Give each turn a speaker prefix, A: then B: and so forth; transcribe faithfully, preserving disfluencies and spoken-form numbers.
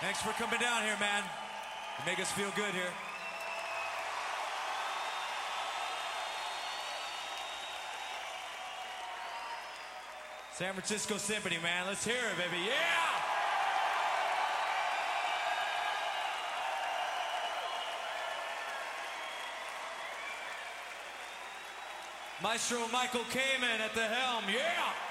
A: Thanks for coming down here, man. You make us feel good here. San Francisco Symphony, man. Let's hear it, baby. Yeah! Maestro Michael Kamen at the helm. Yeah!